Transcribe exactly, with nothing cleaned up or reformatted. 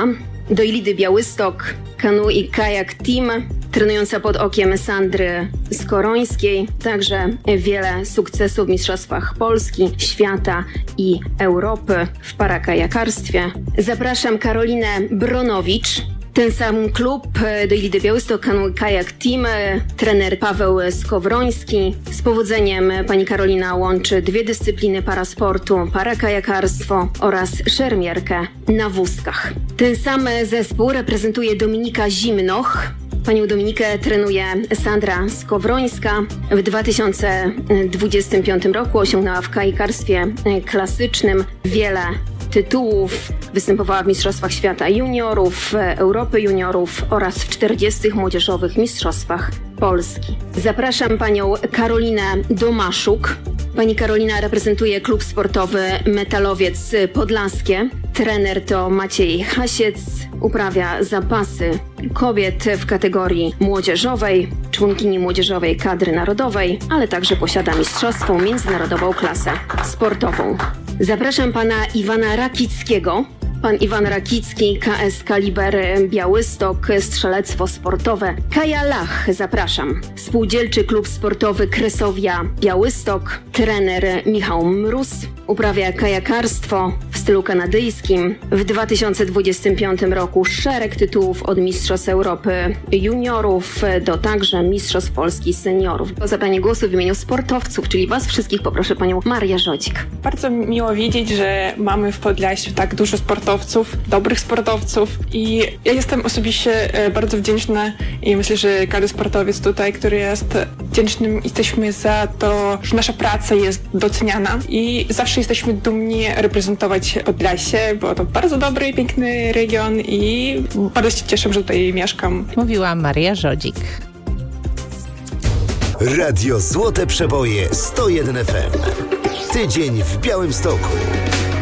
do Ilidy Białystok, Kanu i Kajak Team, trenująca pod okiem Sandry Skorońskiej. Także wiele sukcesów w Mistrzostwach Polski, świata i Europy w parakajakarstwie. Zapraszam Karolinę Bronowicz. Ten sam klub do Ilidy Białystok, Kanu Kajak Team, trener Paweł Skowroński. Z powodzeniem pani Karolina łączy dwie dyscypliny parasportu, parakajakarstwo oraz szermierkę na wózkach. Ten sam zespół reprezentuje Dominika Zimnoch. Panią Dominikę trenuje Sandra Skowrońska. W dwa tysiące dwudziestym piątym roku osiągnęła w kajakarstwie klasycznym wiele tytułów. Występowała w Mistrzostwach Świata Juniorów, Europy Juniorów oraz w czterdziestych Młodzieżowych Mistrzostwach Polski. Zapraszam panią Karolinę Domaszuk. Pani Karolina reprezentuje klub sportowy Metalowiec Podlaskie. Trener to Maciej Hasiec. Uprawia zapasy kobiet w kategorii młodzieżowej, członkini młodzieżowej kadry narodowej, ale także posiada mistrzowską międzynarodową klasę sportową. Zapraszam pana Iwana Rakickiego. Pan Iwan Rakicki, K S Kaliber Białystok, strzelectwo sportowe. Kaja Lach, zapraszam. Spółdzielczy klub sportowy Kresowia Białystok. Trener Michał Mróz. Uprawia kajakarstwo w stylu kanadyjskim. W dwa tysiące dwudziestym piątym roku szereg tytułów od Mistrzostw Europy Juniorów do także Mistrzostw Polski Seniorów. O zabranie głosu w imieniu sportowców, czyli was wszystkich, poproszę panią Marię Żodzik. Bardzo miło widzieć, że mamy w Podlasiu tak dużo sportowców, dobrych sportowców i ja jestem osobiście bardzo wdzięczna i myślę, że każdy sportowiec tutaj, który jest wdzięcznym, jesteśmy za to, że nasza praca jest doceniana i zawsze jesteśmy dumni reprezentować Podlasie, bo to bardzo dobry i piękny region i bardzo się cieszę, że tutaj mieszkam. Mówiła Maria Żodzik. Radio Złote Przeboje sto jeden F M. Tydzień w Białymstoku.